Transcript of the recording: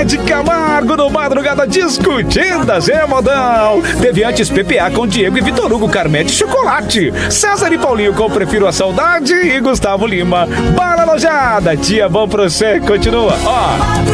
Zezé de Camargo no Madrugada Discutidas, modão. Teve antes PPA com Diego e Vitor Hugo, Carmete Chocolate. César e Paulinho com Prefiro a Saudade e Gustavo Lima. Bala Lojada, tia bom pra você, continua, ó.